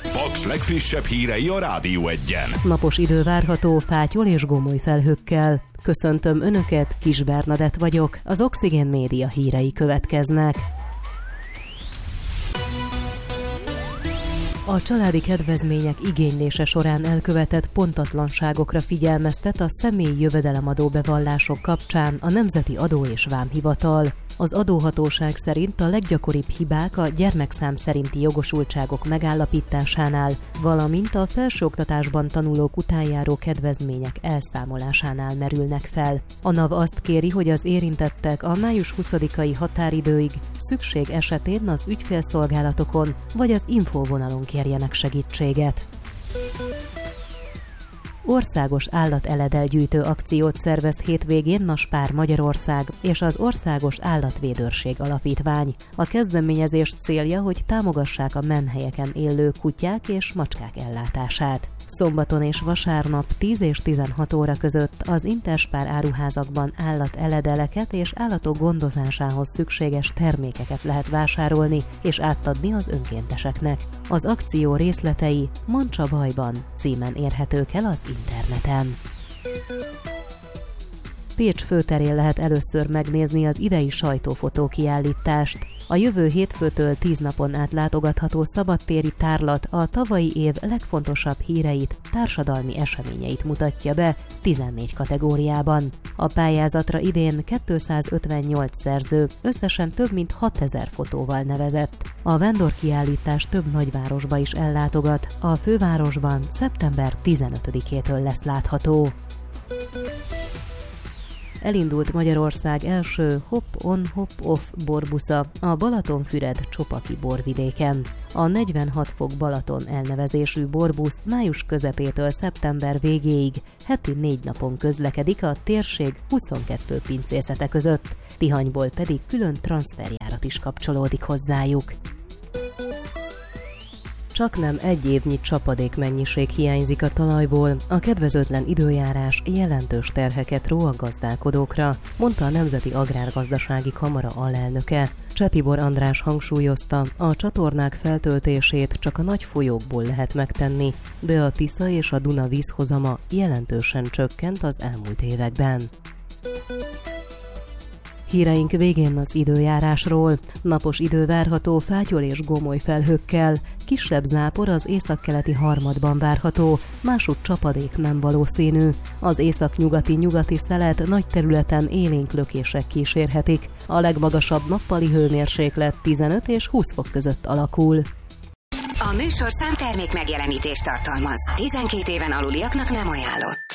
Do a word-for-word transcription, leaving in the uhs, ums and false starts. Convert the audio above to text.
Paks legfrissebb hírei a Rádió Egyen. Napos idő várható fátyol és gomoly felhőkkel. Köszöntöm Önöket, Kis Bernadett vagyok, az Oxigén Média hírei következnek. A családi kedvezmények igénylése során elkövetett pontatlanságokra figyelmeztet a személyi jövedelemadó bevallások kapcsán a Nemzeti Adó és Vámhivatal. Az adóhatóság szerint a leggyakoribb hibák a gyermekszám szerinti jogosultságok megállapításánál, valamint a felsőoktatásban tanulók utánjáró kedvezmények elszámolásánál merülnek fel. A NAV azt kéri, hogy az érintettek a május huszadikai határidőig szükség esetén az ügyfélszolgálatokon vagy az infóvonalon kérjenek segítséget. Országos állateledel-gyűjtő akciót szervez hétvégén Naspár Magyarország és az Országos Állatvédőrség Alapítvány. A kezdeményezés célja, hogy támogassák a menhelyeken élő kutyák és macskák ellátását. Szombaton és vasárnap tíz és tizenhat óra között az Interspár áruházakban állateledeleket és állatok gondozásához szükséges termékeket lehet vásárolni és átadni az önkénteseknek. Az akció részletei Mancsa bajban címen érhetők el az interneten. Pécs főterén lehet először megnézni az idei sajtófotókiállítást. A jövő hétfőtől tíz napon át látogatható szabadtéri tárlat a tavalyi év legfontosabb híreit, társadalmi eseményeit mutatja be tizennégy kategóriában. A pályázatra idén kétszázötvennyolc szerző összesen több mint hatezer fotóval nevezett. A vándorkiállítás több nagyvárosba is ellátogat, a fővárosban szeptember tizenötödikétől lesz látható. Elindult Magyarország első hop-on, hop-off borbusza a Balatonfüred-Csopaki borvidéken. A negyvenhat fok Balaton elnevezésű borbusz május közepétől szeptember végéig heti négy napon közlekedik a térség huszonkettő pincészete között, Tihanyból pedig külön transzferjárat is kapcsolódik hozzájuk. Csaknem egy évnyi csapadékmennyiség hiányzik a talajból, a kedvezőtlen időjárás jelentős terheket ró a gazdálkodókra, mondta a Nemzeti Agrárgazdasági Kamara alelnöke. Csetibor András hangsúlyozta, a csatornák feltöltését csak a nagy folyókból lehet megtenni, de a Tisza és a Duna vízhozama jelentősen csökkent az elmúlt években. Híreink végén az időjárásról. Napos idő várható fátyol és gomoly felhőkkel, kisebb zápor az északkeleti harmadban várható, másutt csapadék nem valószínű. Az északnyugati nyugati szelet nagy területen élénk lökések kísérhetik. A legmagasabb nappali hőmérséklet tizenöt és húsz fok között alakul. A műsorszám termék megjelenítést tartalmaz. tizenkét éven aluliaknak nem ajánlott.